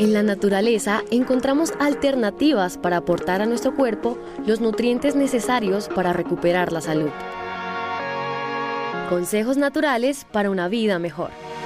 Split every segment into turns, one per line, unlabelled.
En la naturaleza encontramos alternativas para aportar a nuestro cuerpo los nutrientes necesarios para recuperar la salud. Consejos naturales para una vida mejor.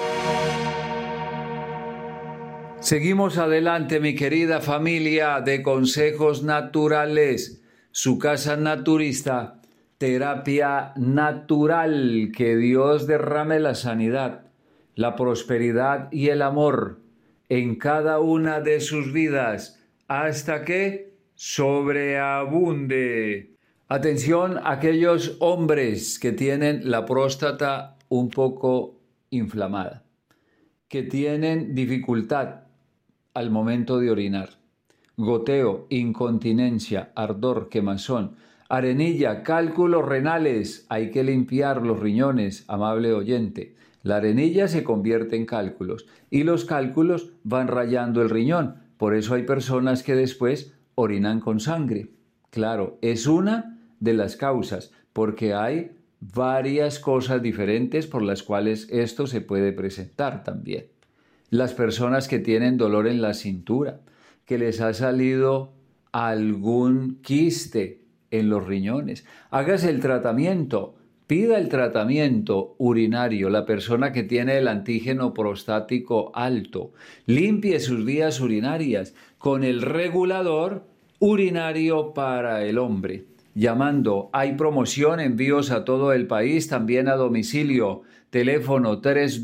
Seguimos adelante, mi querida familia de Consejos Naturales, su casa naturista, terapia natural, que Dios derrame la sanidad, la prosperidad y el amor en cada una de sus vidas, hasta que sobreabunde. Atención a aquellos hombres que tienen la próstata un poco inflamada, que tienen dificultad al momento de orinar, goteo, incontinencia, ardor, quemazón, arenilla, cálculos renales. Hay que limpiar los riñones, amable oyente. La arenilla se convierte en cálculos y los cálculos van rayando el riñón. Por eso hay personas que después orinan con sangre. Claro, es una de las causas, porque hay varias cosas diferentes por las cuales esto se puede presentar también. Las personas que tienen dolor en la cintura, que les ha salido algún quiste en los riñones, hágase el tratamiento. Pida el tratamiento urinario, la persona que tiene el antígeno prostático alto. Limpie sus vías urinarias con el regulador urinario para el hombre. Llamando, hay promoción, envíos a todo el país, también a domicilio. Teléfono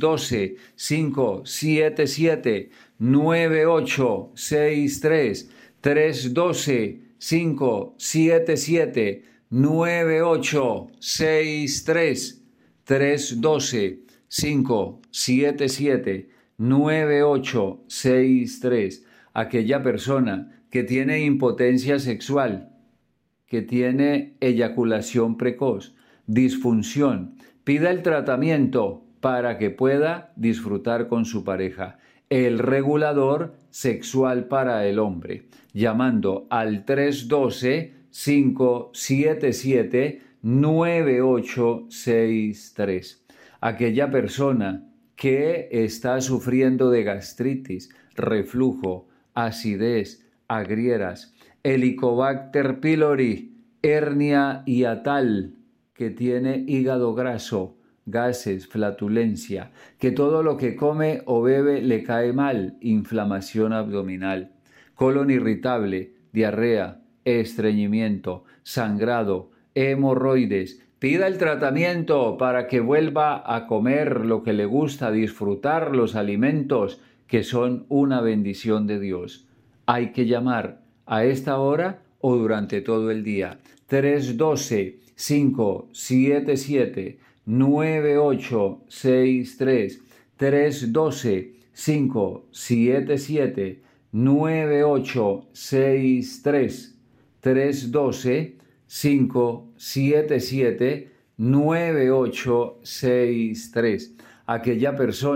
312-577-9863. 312-577-9863. 312-577-9863. Aquella persona que tiene impotencia sexual, que tiene eyaculación precoz, disfunción, pida el tratamiento para que pueda disfrutar con su pareja. El regulador sexual para el hombre, llamando al 312-577-9863. Aquella persona que está sufriendo de gastritis, reflujo, acidez, agrieras, Helicobacter pylori, hernia hiatal, que tiene hígado graso, gases, flatulencia, que todo lo que come o bebe le cae mal, inflamación abdominal, colon irritable, diarrea, estreñimiento, sangrado, hemorroides. Pida el tratamiento para que vuelva a comer lo que le gusta, disfrutar los alimentos que son una bendición de Dios. Hay que llamar a esta hora o durante todo el día. 312-577-9863. 312-577-9863. 312-577-9863. Aquella persona